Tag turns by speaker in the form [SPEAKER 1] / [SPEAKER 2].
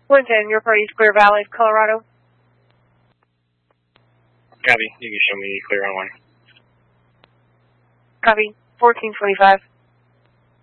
[SPEAKER 1] 110, your party's Clear Valley, Colorado.
[SPEAKER 2] Copy. You can show me clear on 1.
[SPEAKER 1] Copy. 1425.